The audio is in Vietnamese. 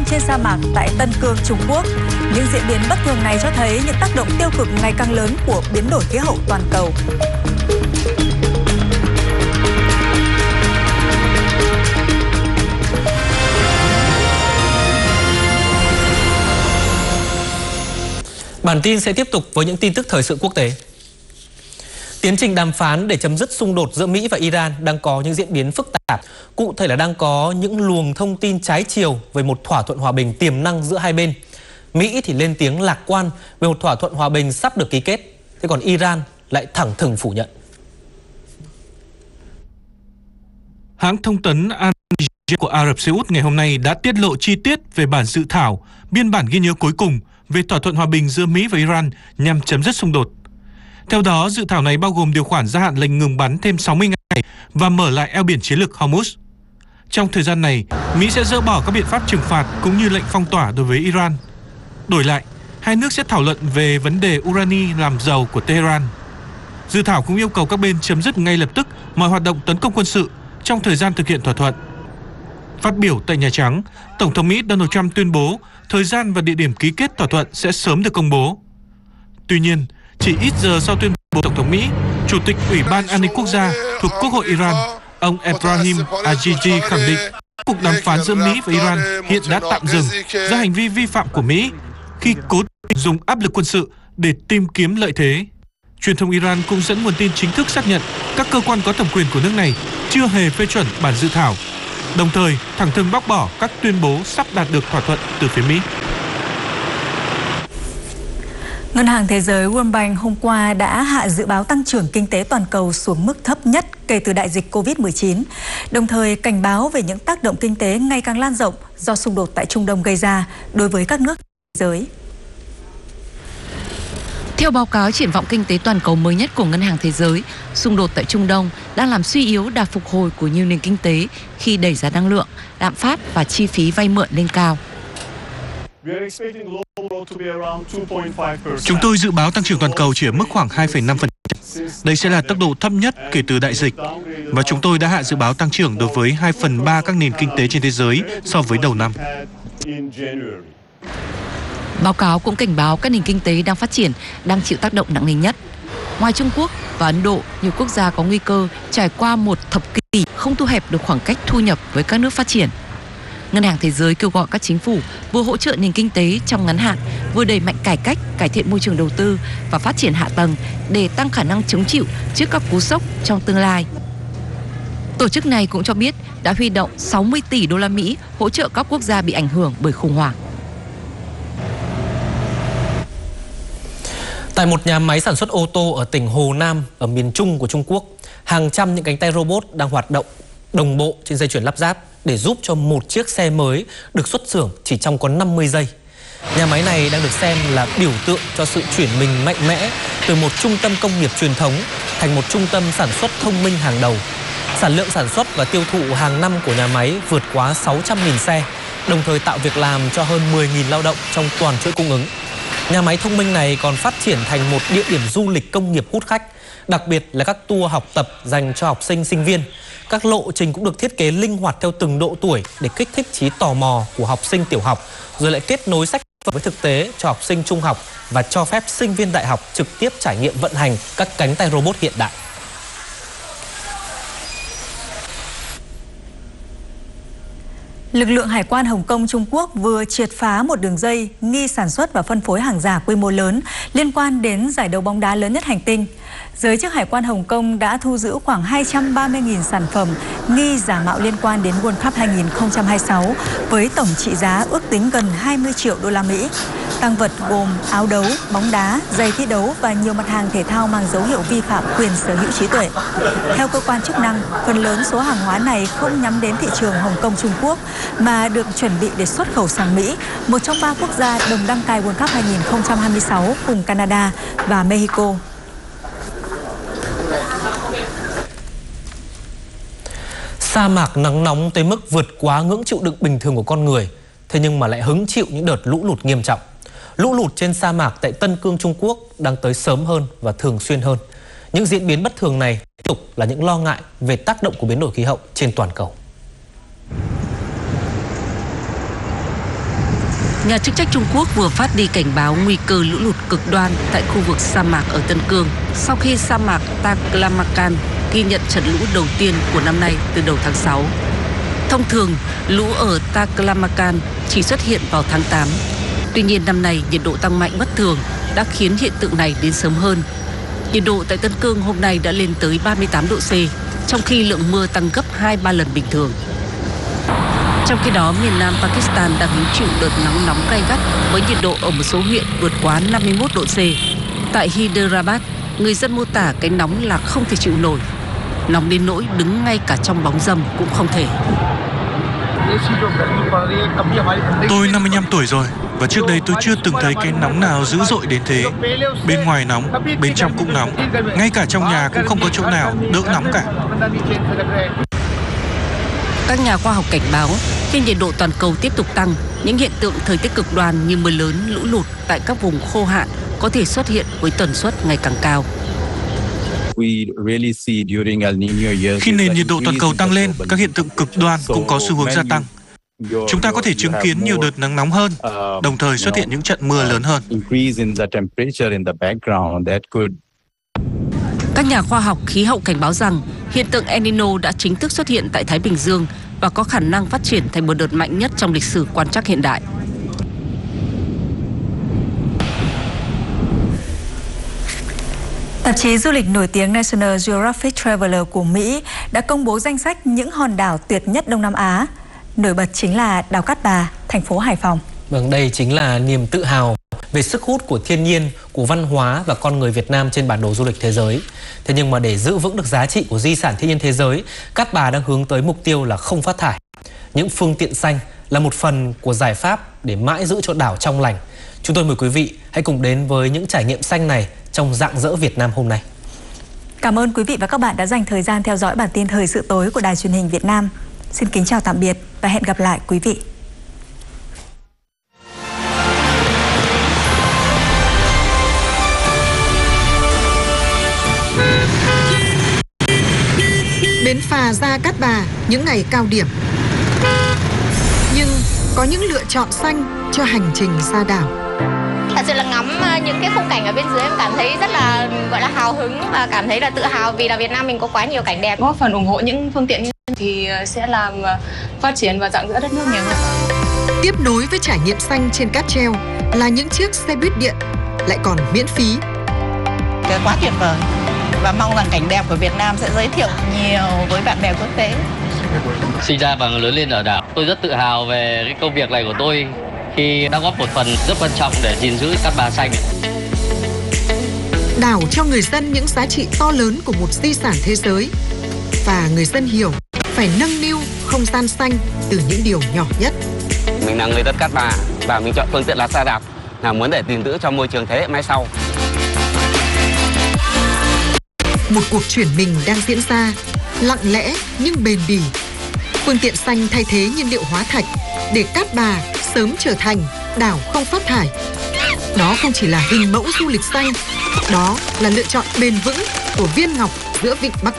trên sa mạc tại Tân Cương, Trung Quốc. Những diễn biến bất thường này cho thấy những tác động tiêu cực ngày càng lớn của biến đổi khí hậu toàn cầu. Bản tin sẽ tiếp tục với những tin tức thời sự quốc tế. Tiến trình đàm phán để chấm dứt xung đột giữa Mỹ và Iran đang có những diễn biến phức tạp. Cụ thể là đang có những luồng thông tin trái chiều về một thỏa thuận hòa bình tiềm năng giữa hai bên. Mỹ thì lên tiếng lạc quan về một thỏa thuận hòa bình sắp được ký kết. Thế còn Iran lại thẳng thừng phủ nhận. Hãng thông tấn Al Jazeera của Ả Rập Xê Út ngày hôm nay đã tiết lộ chi tiết về bản dự thảo, biên bản ghi nhớ cuối cùng về thỏa thuận hòa bình giữa Mỹ và Iran nhằm chấm dứt xung đột. Theo đó, dự thảo này bao gồm điều khoản gia hạn lệnh ngừng bắn thêm 60 ngày và mở lại eo biển chiến lược Hormuz. Trong thời gian này, Mỹ sẽ dỡ bỏ các biện pháp trừng phạt cũng như lệnh phong tỏa đối với Iran. Đổi lại, hai nước sẽ thảo luận về vấn đề urani làm giàu của Tehran. Dự thảo cũng yêu cầu các bên chấm dứt ngay lập tức mọi hoạt động tấn công quân sự trong thời gian thực hiện thỏa thuận. Phát biểu tại Nhà Trắng, Tổng thống Mỹ Donald Trump tuyên bố thời gian và địa điểm ký kết thỏa thuận sẽ sớm được công bố. Tuy nhiên, chỉ ít giờ sau tuyên bố Tổng thống Mỹ, Chủ tịch Ủy ban An ninh Quốc gia thuộc Quốc hội Iran, ông Ebrahim Ajiji khẳng định cuộc đàm phán giữa Mỹ và Iran hiện đã tạm dừng do hành vi vi phạm của Mỹ khi cố tình dùng áp lực quân sự để tìm kiếm lợi thế. Truyền thông Iran cũng dẫn nguồn tin chính thức xác nhận các cơ quan có thẩm quyền của nước này chưa hề phê chuẩn bản dự thảo, đồng thời thẳng thừng bác bỏ các tuyên bố sắp đạt được thỏa thuận từ phía Mỹ. Ngân hàng Thế giới World Bank hôm qua đã hạ dự báo tăng trưởng kinh tế toàn cầu xuống mức thấp nhất kể từ đại dịch Covid-19, đồng thời cảnh báo về những tác động kinh tế ngày càng lan rộng do xung đột tại Trung Đông gây ra đối với các nước thế giới. Theo báo cáo triển vọng kinh tế toàn cầu mới nhất của Ngân hàng Thế giới, xung đột tại Trung Đông đang làm suy yếu đà phục hồi của nhiều nền kinh tế khi đẩy giá năng lượng, lạm phát và chi phí vay mượn lên cao. Chúng tôi dự báo tăng trưởng toàn cầu chỉ ở mức khoảng 2,5%. Đây sẽ là tốc độ thấp nhất kể từ đại dịch. Và chúng tôi đã hạ dự báo tăng trưởng đối với 2/3 các nền kinh tế trên thế giới so với đầu năm. Báo cáo cũng cảnh báo các nền kinh tế đang phát triển đang chịu tác động nặng nề nhất. Ngoài Trung Quốc và Ấn Độ, nhiều quốc gia có nguy cơ trải qua một thập kỷ không thu hẹp được khoảng cách thu nhập với các nước phát triển. Ngân hàng Thế giới kêu gọi các chính phủ vừa hỗ trợ nền kinh tế trong ngắn hạn, vừa đẩy mạnh cải cách, cải thiện môi trường đầu tư và phát triển hạ tầng để tăng khả năng chống chịu trước các cú sốc trong tương lai. Tổ chức này cũng cho biết đã huy động 60 tỷ đô la Mỹ hỗ trợ các quốc gia bị ảnh hưởng bởi khủng hoảng. Tại một nhà máy sản xuất ô tô ở tỉnh Hồ Nam ở miền Trung của Trung Quốc, hàng trăm những cánh tay robot đang hoạt động đồng bộ trên dây chuyền lắp ráp để giúp cho một chiếc xe mới được xuất xưởng chỉ trong có 50 giây. Nhà máy này đang được xem là biểu tượng cho sự chuyển mình mạnh mẽ từ một trung tâm công nghiệp truyền thống thành một trung tâm sản xuất thông minh hàng đầu. Sản lượng sản xuất và tiêu thụ hàng năm của nhà máy vượt quá 600.000 xe, đồng thời tạo việc làm cho hơn 10.000 lao động trong toàn chuỗi cung ứng. Nhà máy thông minh này còn phát triển thành một địa điểm du lịch công nghiệp hút khách, đặc biệt là các tour học tập dành cho học sinh, sinh viên. Các lộ trình cũng được thiết kế linh hoạt theo từng độ tuổi để kích thích trí tò mò của học sinh tiểu học, rồi lại kết nối sách với thực tế cho học sinh trung học và cho phép sinh viên đại học trực tiếp trải nghiệm vận hành các cánh tay robot hiện đại. Lực lượng Hải quan Hồng Kông Trung Quốc vừa triệt phá một đường dây nghi sản xuất và phân phối hàng giả quy mô lớn liên quan đến giải đấu bóng đá lớn nhất hành tinh. Giới chức Hải quan Hồng Kông đã thu giữ khoảng 230.000 sản phẩm nghi giả mạo liên quan đến World Cup 2026 với tổng trị giá ước tính gần 20 triệu đô la Mỹ. Tang vật gồm áo đấu, bóng đá, giày thi đấu và nhiều mặt hàng thể thao mang dấu hiệu vi phạm quyền sở hữu trí tuệ. Theo cơ quan chức năng, phần lớn số hàng hóa này không nhắm đến thị trường Hồng Kông Trung Quốc mà được chuẩn bị để xuất khẩu sang Mỹ, một trong 3 quốc gia đồng đăng cai World Cup 2026 cùng Canada và Mexico. Sa mạc nắng nóng tới mức vượt quá ngưỡng chịu đựng bình thường của con người, thế nhưng mà lại hứng chịu những đợt lũ lụt nghiêm trọng. Lũ lụt trên sa mạc tại Tân Cương, Trung Quốc đang tới sớm hơn và thường xuyên hơn. Những diễn biến bất thường này tiếp tục là những lo ngại về tác động của biến đổi khí hậu trên toàn cầu. Nhà chức trách Trung Quốc vừa phát đi cảnh báo nguy cơ lũ lụt cực đoan tại khu vực sa mạc ở Tân Cương sau khi sa mạc Taklamakan ghi nhận trận lũ đầu tiên của năm nay từ đầu tháng 6. Thông thường, lũ ở Taklamakan chỉ xuất hiện vào tháng 8. Tuy nhiên năm nay nhiệt độ tăng mạnh bất thường đã khiến hiện tượng này đến sớm hơn. Nhiệt độ tại Tân Cương hôm nay đã lên tới 38 độ C, trong khi lượng mưa tăng gấp 2-3 lần bình thường. Trong khi đó, miền Nam Pakistan đang hứng chịu đợt nắng nóng gay gắt với nhiệt độ ở một số huyện vượt quá 51 độ C. Tại Hyderabad, người dân mô tả cái nóng là không thể chịu nổi. Nóng đến nỗi đứng ngay cả trong bóng râm cũng không thể. Tôi 55 tuổi rồi và trước đây tôi chưa từng thấy cái nóng nào dữ dội đến thế. Bên ngoài nóng, bên trong cũng nóng. Ngay cả trong nhà cũng không có chỗ nào đỡ nóng cả. Các nhà khoa học cảnh báo khi nhiệt độ toàn cầu tiếp tục tăng, những hiện tượng thời tiết cực đoan như mưa lớn, lũ lụt tại các vùng khô hạn có thể xuất hiện với tần suất ngày càng cao. Khi nền nhiệt độ toàn cầu tăng lên, các hiện tượng cực đoan cũng có xu hướng gia tăng. Chúng ta có thể chứng kiến nhiều đợt nắng nóng hơn, đồng thời xuất hiện những trận mưa lớn hơn. Các nhà khoa học khí hậu cảnh báo rằng hiện tượng El Nino đã chính thức xuất hiện tại Thái Bình Dương và có khả năng phát triển thành một đợt mạnh nhất trong lịch sử quan trắc hiện đại. Tạp chí du lịch nổi tiếng National Geographic Traveler của Mỹ đã công bố danh sách những hòn đảo tuyệt nhất Đông Nam Á. Nổi bật chính là đảo Cát Bà, thành phố Hải Phòng. Vâng, đây chính là niềm tự hào về sức hút của thiên nhiên, của văn hóa và con người Việt Nam trên bản đồ du lịch thế giới. Thế nhưng mà để giữ vững được giá trị của di sản thiên nhiên thế giới, Cát Bà đang hướng tới mục tiêu là không phát thải. Những phương tiện xanh là một phần của giải pháp để mãi giữ cho đảo trong lành. Chúng tôi mời quý vị hãy cùng đến với những trải nghiệm xanh này trong Rạng Rỡ Việt Nam hôm nay. Cảm ơn quý vị và các bạn đã dành thời gian theo dõi bản tin thời sự tối của Đài Truyền hình Việt Nam. Xin kính chào tạm biệt và hẹn gặp lại quý vị. Bến phà ra Cát Bà những ngày cao điểm. Nhưng có những lựa chọn xanh cho hành trình ra đảo. Thật sự là ngắm những cái khung cảnh ở bên dưới em cảm thấy rất là gọi là hào hứng và cảm thấy là tự hào vì là Việt Nam mình có quá nhiều cảnh đẹp. Góp phần ủng hộ những phương tiện như thì sẽ làm phát triển và rạng rỡ đất nước nhiều hơn. Tiếp nối với trải nghiệm xanh trên cáp treo là những chiếc xe buýt điện lại còn miễn phí. Quá tuyệt vời và mong rằng cảnh đẹp của Việt Nam sẽ giới thiệu nhiều với bạn bè quốc tế. Sinh ra và lớn lên ở đảo, tôi rất tự hào về cái công việc này của tôi khi đã góp một phần rất quan trọng để gìn giữ Cát Bà xanh. Đảo cho người dân những giá trị to lớn của một di sản thế giới và người dân hiểu phải nâng niu không gian xanh từ những điều nhỏ nhất. Mình là người dân Cát Bà và mình chọn phương tiện là xe đạp là muốn để gìn giữ cho môi trường thế hệ mai sau. Một cuộc chuyển mình đang diễn ra, lặng lẽ nhưng bền bỉ. Phương tiện xanh thay thế nhiên liệu hóa thạch để Cát Bà sớm trở thành đảo không phát thải. Đó không chỉ là hình mẫu du lịch xanh, đó là lựa chọn bền vững của viên ngọc giữa vịnh Bắc